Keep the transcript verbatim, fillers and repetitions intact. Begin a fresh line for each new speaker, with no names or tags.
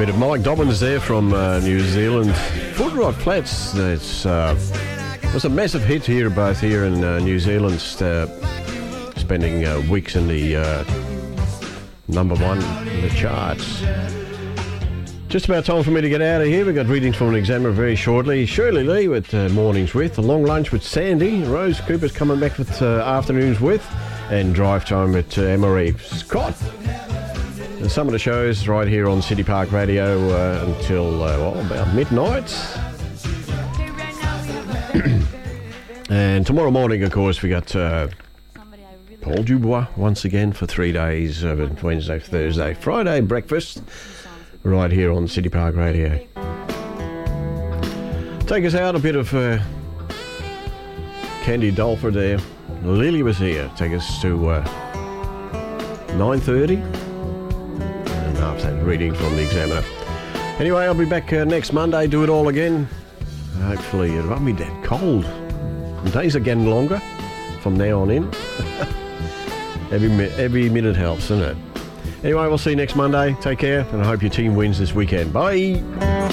bit of Mike Dobbins there from uh, New Zealand. Footrot Flats, it's uh, was a massive hit here, both here in uh, New Zealand, uh, spending uh, weeks in the uh, number one in the charts. Just about time for me to get out of here. We've got readings from an examiner very shortly. Shirley Lee with uh, Mornings With, a long lunch with Sandy. Rose Cooper's coming back with uh, Afternoons With, and Drive Time with uh, Emma Reeves. Scott! And some of the shows right here on City Park Radio uh, until uh, well, about midnight. And tomorrow morning, of course, we got uh, Paul Dubois once again for three days, uh, Wednesday, Thursday, Friday breakfast, right here on City Park Radio. Take us out a bit of uh, Candy Dolfer there. Lily was here. Take us to uh, nine thirty. And after that, reading from the Examiner. Anyway, I'll be back uh, next Monday, do it all again. Hopefully it won't be that cold. The days are getting longer from now on in. every, every minute helps, doesn't it? Anyway, we'll see you next Monday. Take care, and I hope your team wins this weekend. Bye!